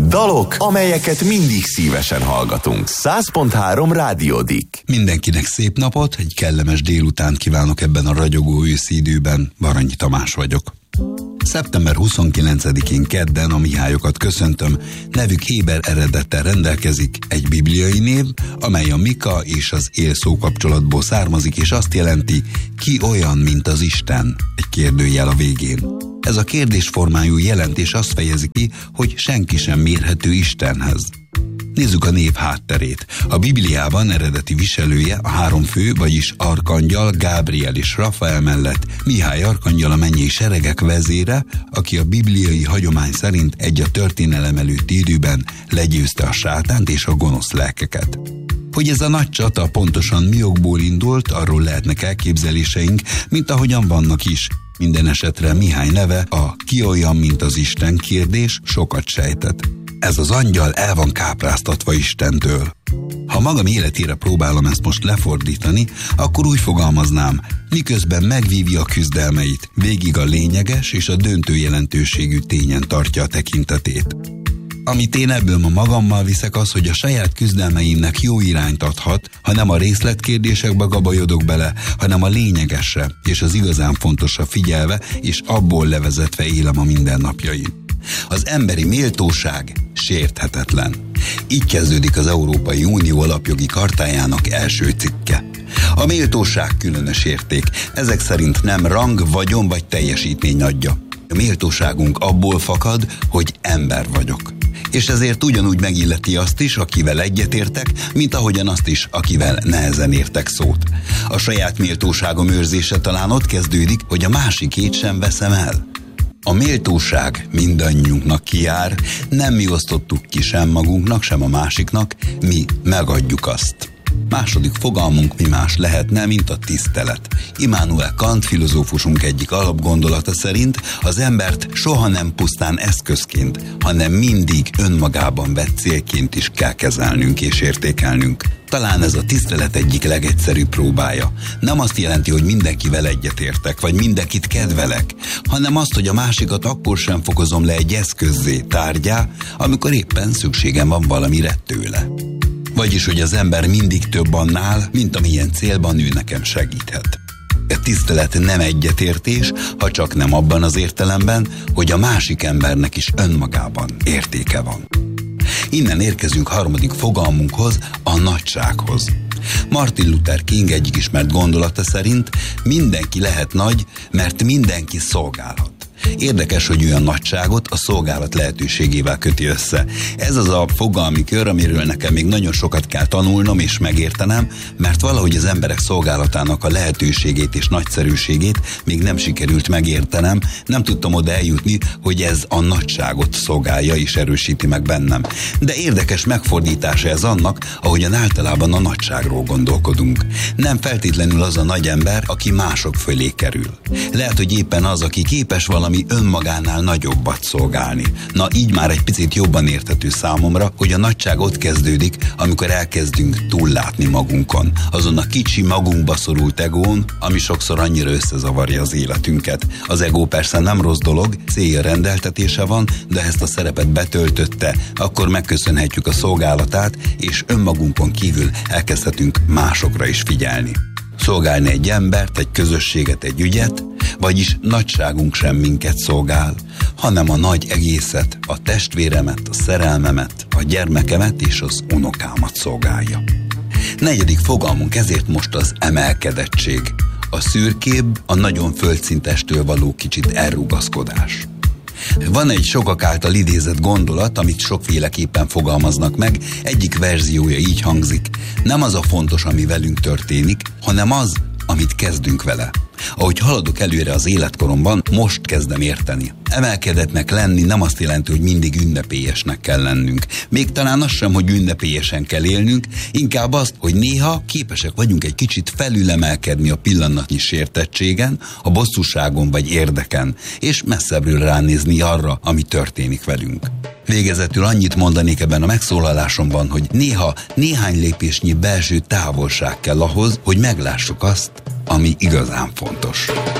Dalok, amelyeket mindig szívesen hallgatunk. 100.3 Rádiódik. Mindenkinek szép napot, egy kellemes délutánt kívánok ebben a ragyogó őszi időben. Baranyi Tamás vagyok. Szeptember 29-én kedden a Mihályokat köszöntöm, nevük héber eredettel rendelkezik, egy bibliai név, amely a Mika és az él szókapcsolatból származik, és azt jelenti, ki olyan, mint az Isten, egy kérdőjel a végén. Ez a kérdésformájú jelentés azt fejezi ki, hogy senki sem mérhető Istenhez. Nézzük a név hátterét. A Bibliában eredeti viselője a három fő, vagyis arkangyal, Gábriel és Rafael mellett Mihály arkangyal a mennyei seregek vezére, aki a bibliai hagyomány szerint egy a történelem előtti időben legyőzte a sátánt és a gonosz lelkeket. Hogy ez a nagy csata pontosan mi okból indult, arról lehetnek elképzeléseink, mint ahogyan vannak is. Minden esetre Mihály neve, a ki olyan, mint az Isten kérdés sokat sejtett. Ez az angyal el van kápráztatva Istentől. Ha magam életére próbálom ezt most lefordítani, akkor úgy fogalmaznám, miközben megvívja a küzdelmeit, végig a lényeges és a döntő jelentőségű tényen tartja a tekintetét. Amit én ebből ma magammal viszek, az, hogy a saját küzdelmeimnek jó irányt adhat, ha nem a részletkérdésekbe gabajodok bele, hanem a lényegesre és az igazán fontosra figyelve, és abból levezetve élem a mindennapjaim. Az emberi méltóság sérthetetlen. Így kezdődik az Európai Unió alapjogi chartájának első cikke. A méltóság különös érték, ezek szerint nem rang, vagyon vagy teljesítmény adja. A méltóságunk abból fakad, hogy ember vagyok. És ezért ugyanúgy megilleti azt is, akivel egyetértek, mint ahogyan azt is, akivel nehezen értek szót. A saját méltóságom őrzése talán ott kezdődik, hogy a másikét sem veszem el. A méltóság mindannyiunknak kijár, nem mi osztottuk ki sem magunknak, sem a másiknak, mi megadjuk azt. Második fogalmunk mi más lehetne, mint a tisztelet. Immanuel Kant filozófusunk egyik alapgondolata szerint az embert soha nem pusztán eszközként, hanem mindig önmagában vett célként is kell kezelnünk és értékelnünk. Talán ez a tisztelet egyik legegyszerűbb próbája. Nem azt jelenti, hogy mindenkivel egyetértek, vagy mindenkit kedvelek, hanem azt, hogy a másikat akkor sem fokozom le egy eszközzé, tárgyá, amikor éppen szükségem van valamire tőle. Vagyis, hogy az ember mindig több annál, mint amilyen célban ő nekem segíthet. A tisztelet nem egyetértés, ha csak nem abban az értelemben, hogy a másik embernek is önmagában értéke van. Innen érkezünk harmadik fogalmunkhoz, a nagysághoz. Martin Luther King egyik ismert gondolata szerint mindenki lehet nagy, mert mindenki szolgálhat. Érdekes, hogy ő a nagyságot a szolgálat lehetőségével köti össze. Ez az a fogalmi kör, amiről nekem még nagyon sokat kell tanulnom és megértenem, mert valahogy az emberek szolgálatának a lehetőségét és nagyszerűségét még nem sikerült megértenem, nem tudtam oda eljutni, hogy ez a nagyságot szolgálja és erősíti meg bennem. De érdekes megfordítása ez annak, ahogyan általában a nagyságról gondolkodunk. Nem feltétlenül az a nagy ember, aki mások fölé kerül. Lehet, hogy éppen az, aki képes valami önmagánál nagyobbat szolgálni. Na, így már egy picit jobban érthető számomra, hogy a nagyság ott kezdődik, amikor elkezdünk túllátni magunkon. Azon a kicsi, magunkba szorult egón, ami sokszor annyira összezavarja az életünket. Az egó persze nem rossz dolog, célja rendeltetése van, de ezt a szerepet betöltötte, akkor megköszönhetjük a szolgálatát, és önmagunkon kívül elkezdhetünk másokra is figyelni. Szolgálni egy embert, egy közösséget, egy ügyet, vagyis nagyságunk sem minket szolgál, hanem a nagy egészet, a testvéremet, a szerelmemet, a gyermekemet és az unokámat szolgálja. Negyedik fogalmunk ezért most az emelkedettség. A szürkébb, a nagyon földszintestől való kicsit elrugaszkodás. Van egy sokak által idézett gondolat, amit sokféleképpen fogalmaznak meg, egyik verziója így hangzik: nem az a fontos, ami velünk történik, hanem az, amit kezdünk vele. Ahogy haladok előre az életkoromban, most kezdem érteni. Emelkedetnek lenni nem azt jelenti, hogy mindig ünnepélyesnek kell lennünk. Még talán az sem, hogy ünnepélyesen kell élnünk, inkább azt, hogy néha képesek vagyunk egy kicsit felülemelkedni a pillanatnyi sértettségen, a bosszúságon vagy érdeken, és messzebbről ránézni arra, ami történik velünk. Végezetül annyit mondanék ebben a megszólalásomban, hogy néha néhány lépésnyi belső távolság kell ahhoz, hogy meglássuk azt, ami igazán fontos.